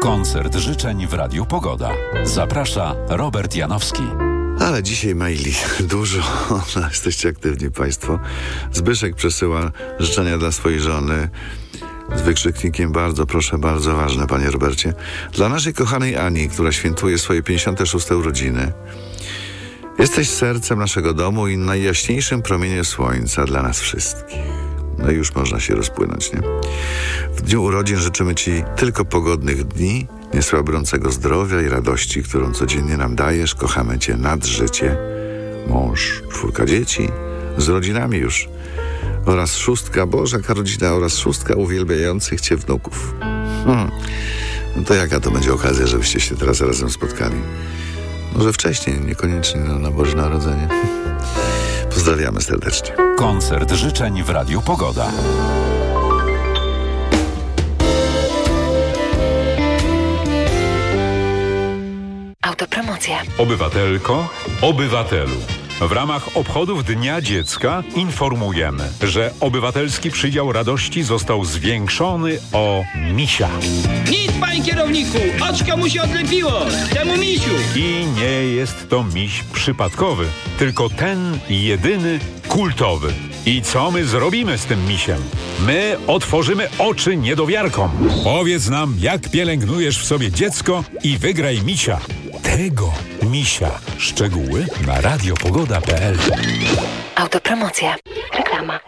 Koncert życzeń w Radiu Pogoda. Zaprasza Robert Janowski. Ale dzisiaj maili dużo. Jesteście aktywni Państwo. Zbyszek przesyła życzenia dla swojej żony z wykrzyknikiem bardzo, proszę, bardzo ważne, panie Robercie. Dla naszej kochanej Ani, która świętuje swoje 56. urodziny. Jesteś sercem naszego domu i najjaśniejszym promieniem słońca dla nas wszystkich. No i już można się rozpłynąć, nie? W dniu urodzin życzymy Ci tylko pogodnych dni, niesłabiącego zdrowia i radości, którą codziennie nam dajesz. Kochamy Cię nad życie. Mąż, 4 dzieci, z rodzinami już. Oraz 6, Boże, jaka rodzina, oraz 6 uwielbiających Cię wnuków. No to jaka to będzie okazja, żebyście się teraz razem spotkali? Może wcześniej, niekoniecznie na Boże Narodzenie. Pozdrawiamy serdecznie. Koncert życzeń w Radiu Pogoda. Autopromocja. Obywatelko, obywatelu. W ramach obchodów Dnia Dziecka informujemy, że obywatelski przydział radości został zwiększony o misia. Nic, panie kierowniku! Oczko mu się odlepiło! Temu misiu! I nie jest to miś przypadkowy, tylko ten jedyny kultowy. I co my zrobimy z tym misiem? My otworzymy oczy niedowiarkom. Powiedz nam, jak pielęgnujesz w sobie dziecko i wygraj misia. Tego misia. Szczegóły na radiopogoda.pl. Autopromocja. Reklama.